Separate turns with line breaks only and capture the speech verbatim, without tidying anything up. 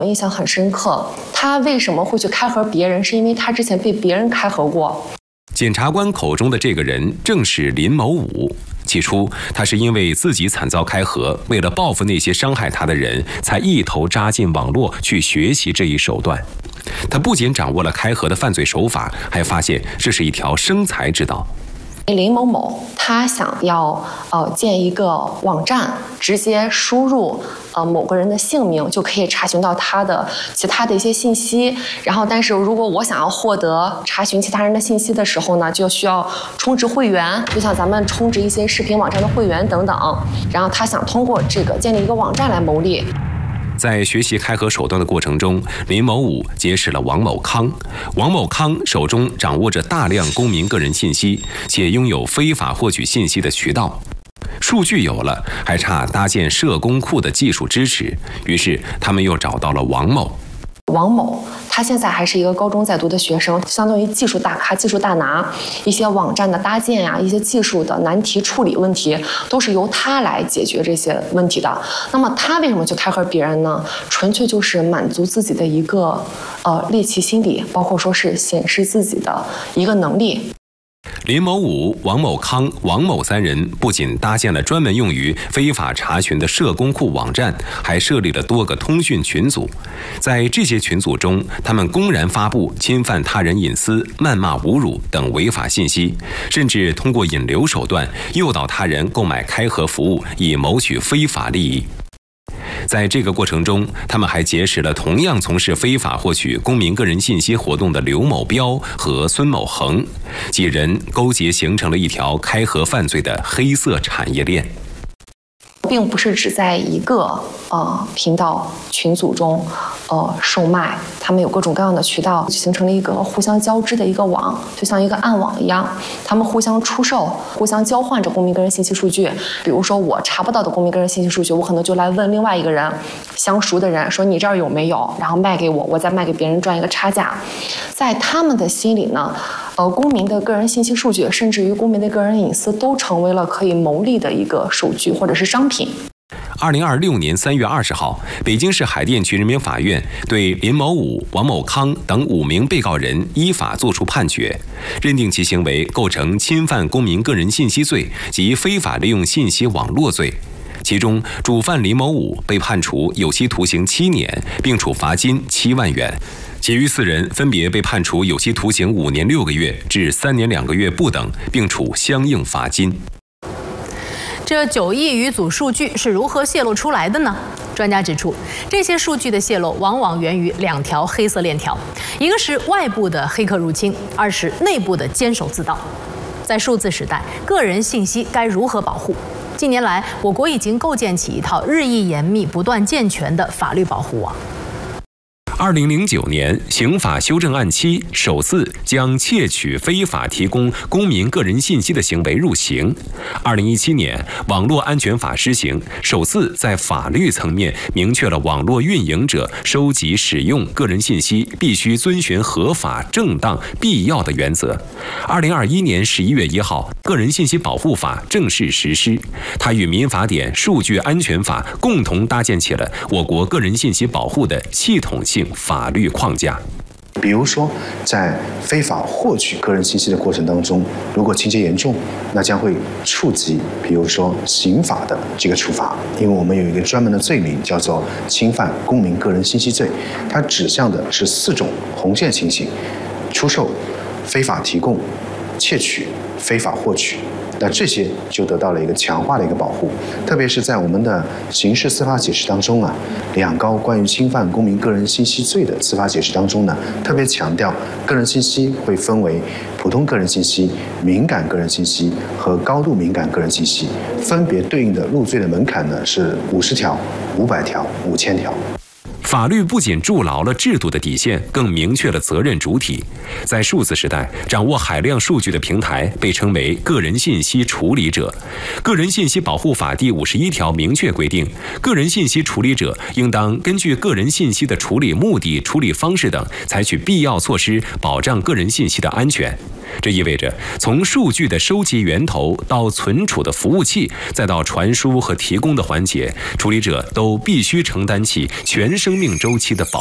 我印象很深刻，他为什么会去开盒别人？是因为他之前被别人开盒过。
检察官口中的这个人正是林某武。起初，他是因为自己惨遭开盒，为了报复那些伤害他的人，才一头扎进网络去学习这一手段。他不仅掌握了开盒的犯罪手法，还发现这是一条生财之道。
林某某他想要呃建一个网站，直接输入呃某个人的姓名就可以查询到他的其他的一些信息。然后，但是如果我想要获得查询其他人的信息的时候呢，就需要充值会员，就像咱们充值一些视频网站的会员等等。然后他想通过这个建立一个网站来牟利。
在学习开盒手段的过程中，林某武结识了王某康。王某康手中掌握着大量公民个人信息，且拥有非法获取信息的渠道。数据有了，还差搭建社工库的技术支持。于是，他们又找到了王某。
王某他现在还是一个高中在读的学生，相当于技术大咖、技术大拿，一些网站的搭建呀、啊，一些技术的难题处理问题，都是由他来解决这些问题的。那么他为什么去开盒别人呢？纯粹就是满足自己的一个呃猎奇心理，包括说是显示自己的一个能力。
林某武、王某康、王某三人不仅搭建了专门用于非法查询的社工库网站，还设立了多个通讯群组。在这些群组中，他们公然发布侵犯他人隐私、谩骂、侮辱等违法信息，甚至通过引流手段诱导他人购买开盒服务，以谋取非法利益。在这个过程中，他们还结识了同样从事非法获取公民个人信息活动的刘某彪和孙某恒，几人勾结形成了一条开盒犯罪的黑色产业链。
并不是只在一个呃频道群组中呃售卖，他们有各种各样的渠道，形成了一个互相交织的一个网，就像一个暗网一样，他们互相出售、互相交换着公民个人信息数据。比如说我查不到的公民个人信息数据，我可能就来问另外一个人，相熟的人说你这儿有没有，然后卖给我，我再卖给别人赚一个差价。在他们的心里呢，呃，公民的个人信息数据，甚至于公民的个人隐私，都成为了可以牟利的一个数据或者是商品。
二零二六年三月二十号，北京市海淀区人民法院对林某武、王某康等五名被告人依法作出判决，认定其行为构成侵犯公民个人信息罪及非法利用信息网络罪。其中，主犯林某武被判处有期徒刑七年，并处罚金七万元。其余四人分别被判处有期徒刑五年六个月至三年两个月不等，并处相应罚金。
这九亿余组数据是如何泄露出来的呢？专家指出，这些数据的泄露往往源于两条黑色链条，一个是外部的黑客入侵，二是内部的监守自盗。在数字时代，个人信息该如何保护？近年来，我国已经构建起一套日益严密、不断健全的法律保护网。
二零零九年，刑法修正案七首次将窃取、非法提供公民个人信息的行为入刑。二零一七年，网络安全法施行，首次在法律层面明确了网络运营者收集、使用个人信息必须遵循合法、正当、必要的原则。二零二一年十一月一号，《个人信息保护法》正式实施，它与民法典、数据安全法共同搭建起了我国个人信息保护的系统性法律框架。
比如说，在非法获取个人信息的过程当中，如果情节严重，那将会触及，比如说刑法的这个处罚，因为我们有一个专门的罪名叫做侵犯公民个人信息罪，它指向的是四种红线情形：出售、非法提供、窃取、非法获取。那这些就得到了一个强化的一个保护，特别是在我们的刑事司法解释当中啊，两高关于侵犯公民个人信息罪的司法解释当中呢，特别强调个人信息会分为普通个人信息、敏感个人信息和高度敏感个人信息，分别对应的入罪的门槛呢是五十条、五百条、五千条。
法律不仅筑牢了制度的底线，更明确了责任主体。在数字时代，掌握海量数据的平台被称为个人信息处理者。《个人信息保护法》第五十一条明确规定，个人信息处理者应当根据个人信息的处理目的、处理方式等，采取必要措施，保障个人信息的安全。这意味着，从数据的收集源头到存储的服务器，再到传输和提供的环节，处理者都必须承担起全生生命周期的保